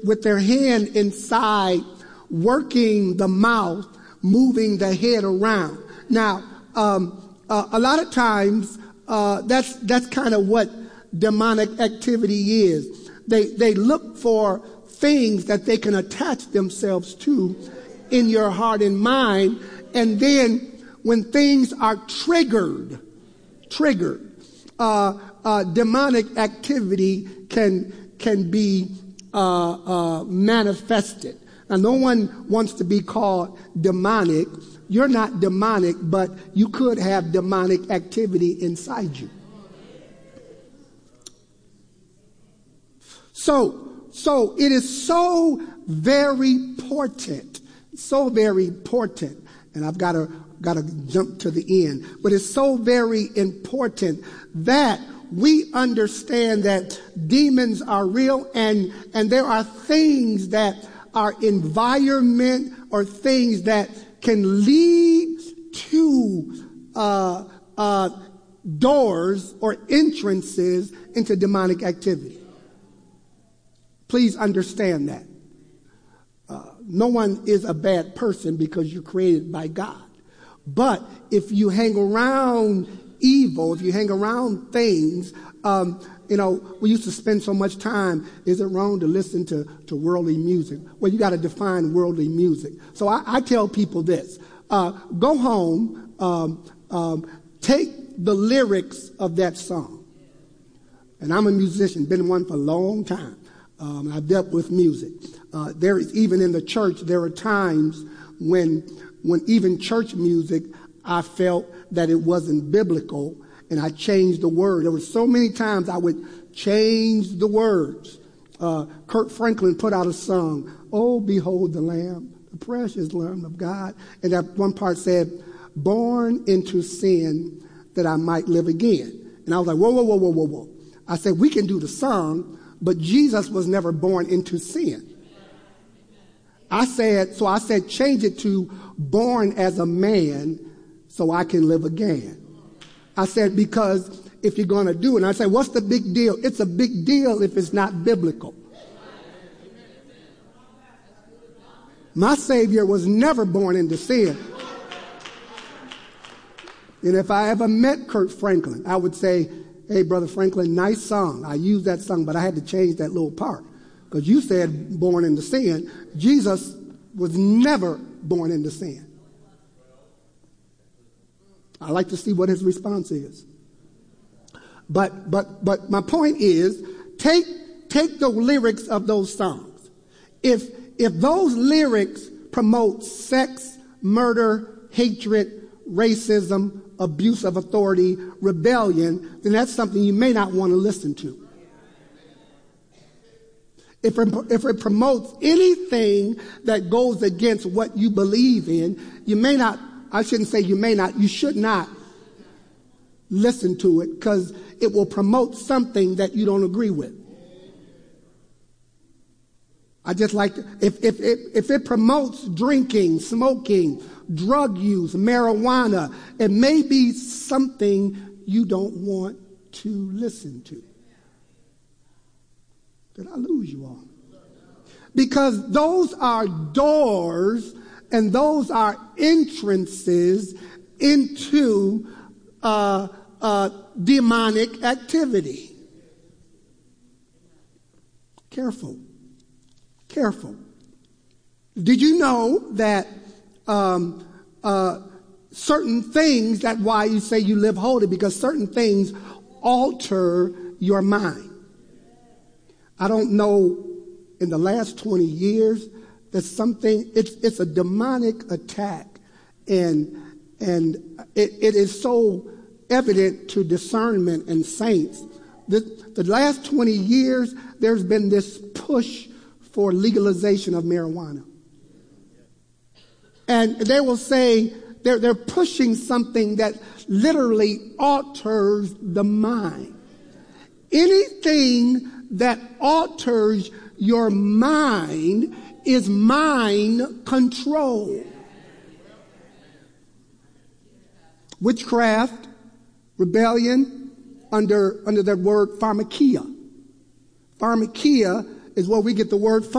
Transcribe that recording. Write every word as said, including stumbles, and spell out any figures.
with their hand inside, working the mouth, moving the head around. Now, um, uh, a lot of times, uh, that's, that's kind of what demonic activity is. They, they look for things that they can attach themselves to in your heart and mind. And then when things are triggered, triggered, uh, uh, demonic activity can, can be, uh, uh, manifested. Now, no one wants to be called demonic. You're not demonic, but you could have demonic activity inside you. So, so it is so very important, so very important, and I've got to, got to jump to the end, but it's so very important that we understand that demons are real, and, and there are things that are environment or things that can lead to uh, uh, doors or entrances into demonic activity. Please understand that. Uh, no one is a bad person because you're created by God. But if you hang around evil, if you hang around things, um, you know, we used to spend so much time, is it wrong to listen to, to worldly music? Well, you got to define worldly music. So I, I tell people this, uh, go home, um, um, take the lyrics of that song. And I'm a musician, been one for a long time. Um, I've dealt with music. Uh, there is, even in the church, there are times when, when even church music, I felt that it wasn't biblical, and I changed the word. There were so many times I would change the words. Uh, Kirk Franklin put out a song, "Oh, behold the Lamb, the precious Lamb of God." And that one part said, "Born into sin that I might live again." And I was like, whoa, whoa, whoa, whoa, whoa, whoa. I said, we can do the song, but Jesus was never born into sin. I said, so I said, change it to born as a man so I can live again. I said, because if you're going to do it, and I said, what's the big deal? It's a big deal if it's not biblical. My Savior was never born into sin. And if I ever met Kirk Franklin, I would say, hey, Brother Franklin, nice song. I used that song, but I had to change that little part. Because you said born into sin. Jesus was never born into sin. I like to see what his response is. But but but my point is, take take the lyrics of those songs. If if those lyrics promote sex, murder, hatred, racism, abuse of authority, rebellion, then that's something you may not want to listen to. If it, if it promotes anything that goes against what you believe in, you may not, I shouldn't say you may not, you should not listen to it, because it will promote something that you don't agree with. I just like to, if, if, if, if it promotes drinking, smoking, drug use, marijuana, it may be something you don't want to listen to. Did I lose you all? Because those are doors and those are entrances into uh, uh, demonic activity. Careful. Careful. Did you know that um, uh, certain things, that's why you say you live holy, because certain things alter your mind. I don't know, in the last twenty years, that something, it's, it's a demonic attack. And, and it, it is so evident to discernment and saints. The, the last twenty years, there's been this push for legalization of marijuana. And they will say they're, they're pushing something that literally alters the mind. Anything that alters your mind is mind control. Witchcraft, rebellion, under, under that word pharmakia. Pharmakia is where we get the word